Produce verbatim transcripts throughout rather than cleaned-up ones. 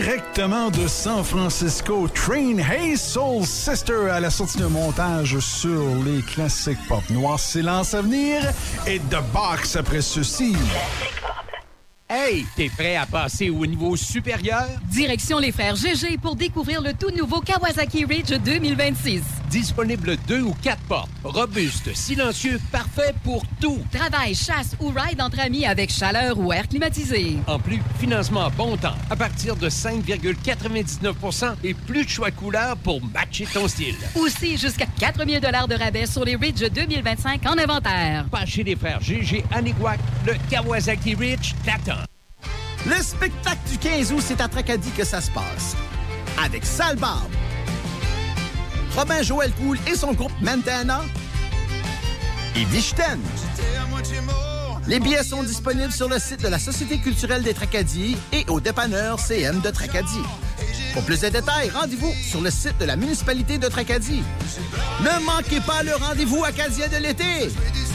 directement de San Francisco, Train Hey Soul Sister à la sortie de montage sur les classiques pop noirs. Silence à venir et The Box après ceci. Hey, t'es prêt à passer au niveau supérieur? Direction les frères G G pour découvrir le tout nouveau Kawasaki Ridge deux mille vingt-six. Disponible deux ou quatre portes. Robuste, silencieux, parfait pour tout. Travail, chasse ou ride entre amis avec chaleur ou air climatisé. En plus, financement bon temps à partir de cinq virgule quatre-vingt-dix-neuf pour cent et plus de choix de couleurs pour matcher ton style. Aussi, jusqu'à quatre mille dollars de rabais sur les Ridge deux mille vingt-cinq en inventaire. Pas chez les frères G G à Niguac, le Kawasaki Ridge t'attend. Le spectacle du quinze août, c'est à Tracadie que ça se passe. Avec Sale Barbe, Robin Joël Cool et son groupe Montana et Vichten. Les billets sont disponibles sur le site de la Société culturelle des Tracadies et au dépanneur C M de Tracadie. Pour plus de détails, rendez-vous sur le site de la municipalité de Tracadie. Ne manquez pas le rendez-vous acadien de l'été.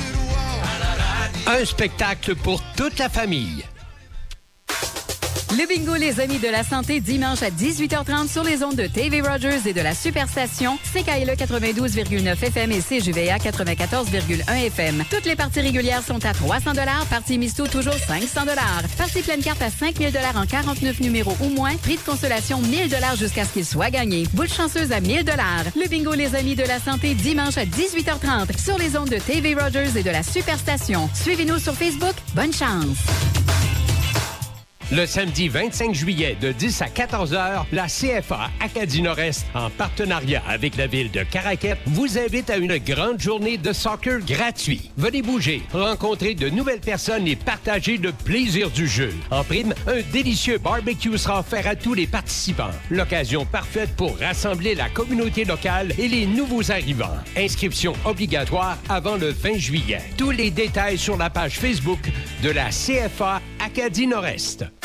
Un spectacle pour toute la famille. Le bingo Les Amis de la Santé, dimanche à dix-huit heures trente sur les ondes de T V Rogers et de la Superstation, C K L E quatre-vingt-douze virgule neuf F M et C J V A quatre-vingt-quatorze virgule un F M. Toutes les parties régulières sont à trois cents dollars, partie misto toujours cinq cents dollars. Partie pleine carte à cinq mille dollars en quarante-neuf numéros ou moins. Prix de consolation mille dollars jusqu'à ce qu'il soit gagné. Boule chanceuse à mille dollars. Le bingo Les Amis de la Santé, dimanche à dix-huit heures trente sur les ondes de T V Rogers et de la Superstation. Suivez-nous sur Facebook. Bonne chance! Le samedi vingt-cinq juillet de dix à quatorze heures, la C F A Acadie Nord-Est, en partenariat avec la ville de Caraquet, vous invite à une grande journée de soccer gratuit. Venez bouger, rencontrer de nouvelles personnes et partager le plaisir du jeu. En prime, un délicieux barbecue sera offert à tous les participants. L'occasion parfaite pour rassembler la communauté locale et les nouveaux arrivants. Inscription obligatoire avant le vingt juillet. Tous les détails sur la page Facebook de la C F A Acadie Nord-Est.